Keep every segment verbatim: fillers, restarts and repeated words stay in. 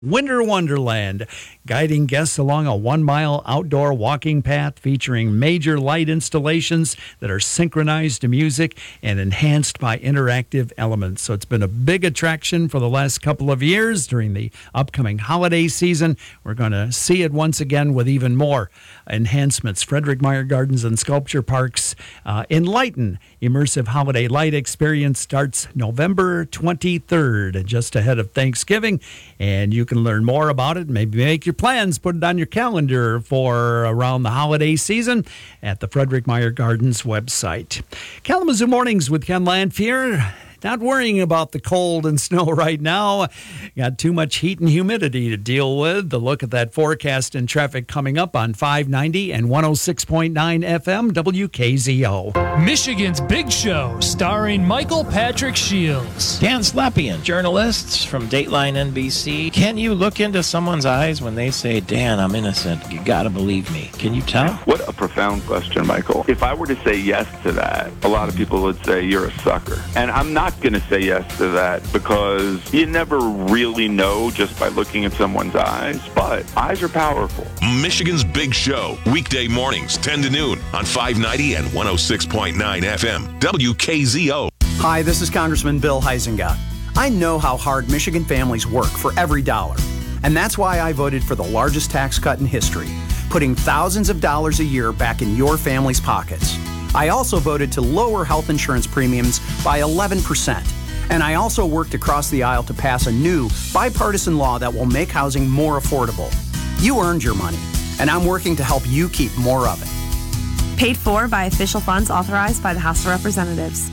Winter Wonderland, guiding guests along a one-mile outdoor walking path featuring major light installations that are synchronized to music and enhanced by interactive elements. So it's been a big attraction for the last couple of years during the upcoming holiday season. We're going to see it once again with even more enhancements. Frederick Meyer Gardens and Sculpture Parks uh, Enlighten Immersive Holiday Light Experience starts November twenty-third, just ahead of Thanksgiving, and you can learn more about it. Maybe make your plans, put it on your calendar for around the holiday season at the Frederick Meyer Gardens website. Kalamazoo Mornings with Ken Lanfear. Not worrying about the cold and snow right now. Got too much heat and humidity to deal with. The look at that forecast and traffic coming up on five ninety and one oh six point nine F M W K Z O. Michigan's Big Show, starring Michael Patrick Shields. Dan Slepian, journalists from Dateline N B C. Can you look into someone's eyes when they say, Dan, I'm innocent? You gotta believe me. Can you tell? What a profound question, Michael. If I were to say yes to that, a lot of people would say you're a sucker. And I'm not going to say yes to that because you never really know just by looking at someone's eyes, but eyes are powerful. Michigan's Big Show, weekday mornings, ten to noon on five ninety and one oh six point nine F M W K Z O. Hi, this is Congressman Bill Huizenga. I know how hard Michigan families work for every dollar, and that's why I voted for the largest tax cut in history, putting thousands of dollars a year back in your family's pockets. I also voted to lower health insurance premiums by eleven percent. And I also worked across the aisle to pass a new bipartisan law that will make housing more affordable. You earned your money, and I'm working to help you keep more of it. Paid for by official funds authorized by the House of Representatives.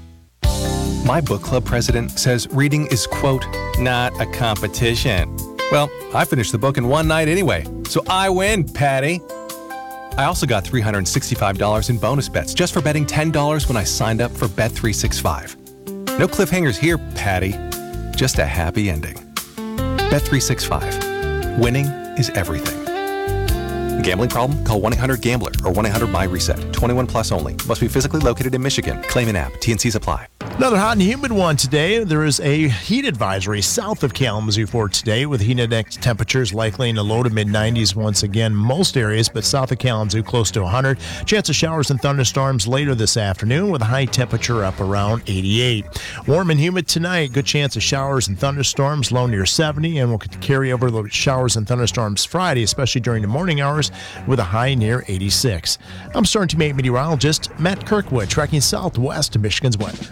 My book club president says reading is, quote, not a competition. Well, I finished the book in one night anyway, so I win, Patty. I also got three hundred sixty-five dollars in bonus bets just for betting ten dollars when I signed up for Bet three sixty-five. No cliffhangers here, Patty. Just a happy ending. Bet three sixty-five. Winning is everything. Gambling problem? Call one eight hundred gambler or one eight hundred my reset. twenty-one plus only. Must be physically located in Michigan. Claim an app. T and Cs apply. Another hot and humid one today. There is a heat advisory south of Kalamazoo for today with heat index temperatures likely in the low to mid nineties once again most areas, but south of Kalamazoo close to one hundred. Chance of showers and thunderstorms later this afternoon with a high temperature up around eighty-eight. Warm and humid tonight. Good chance of showers and thunderstorms, low near seventy, and we'll carry over the showers and thunderstorms Friday, especially during the morning hours with a high near eighty-six. I'm Storm Team eight meteorologist Matt Kirkwood tracking southwest of Michigan's weather.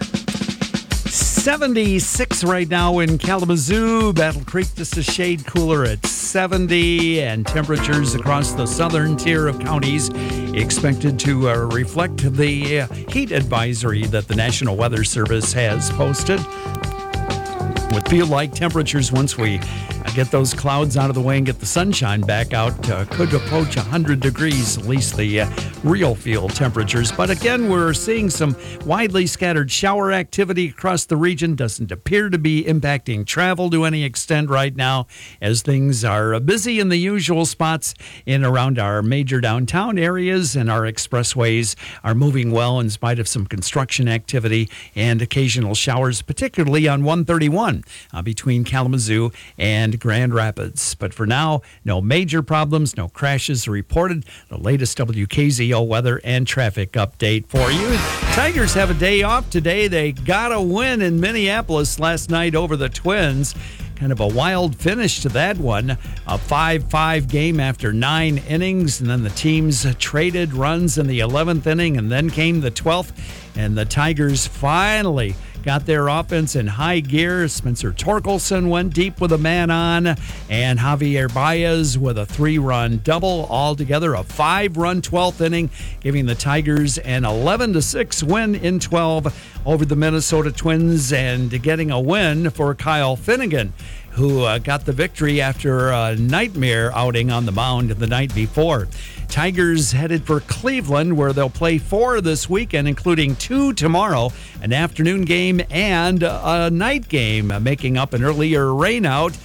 seventy-six right now in Kalamazoo. Battle Creek just a shade cooler at seventy, and temperatures across the southern tier of counties expected to uh, reflect the uh, heat advisory that the National Weather Service has posted. Would feel like temperatures once we uh, get those clouds out of the way and get the sunshine back out uh, could approach one hundred degrees, at least the uh, real field temperatures. But again, we're seeing some widely scattered shower activity across the region. Doesn't appear to be impacting travel to any extent right now, as things are uh, busy in the usual spots in around our major downtown areas, and our expressways are moving well in spite of some construction activity and occasional showers, particularly on one thirty-one. Uh, between Kalamazoo and Grand Rapids. But for now, no major problems, no crashes reported. The latest W K Z O weather and traffic update for you. Tigers have a day off today. They got a win in Minneapolis last night over the Twins. Kind of a wild finish to that one. A five five game after nine innings, and then the teams traded runs in the eleventh inning, and then came the twelfth, and the Tigers finally got their offense in high gear. Spencer Torkelson went deep with a man on, and Javier Baez with a three-run double. Altogether, a five-run twelfth inning, giving the Tigers an eleven to six win in twelve over the Minnesota Twins, and getting a win for Kyle Finnegan, who uh, got the victory after a nightmare outing on the mound the night before. Tigers headed for Cleveland, where they'll play four this weekend, including two tomorrow, an afternoon game and a night game, making up an earlier rainout.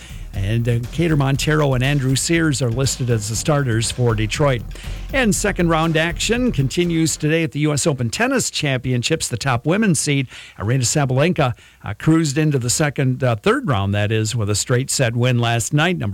And uh, Cater Montero and Andrew Sears are listed as the starters for Detroit. And second round action continues today at the U S Open Tennis Championships. The top women's seed, Aryna Sabalenka, uh, cruised into the second, uh, third round, that is, with a straight set win last night. Number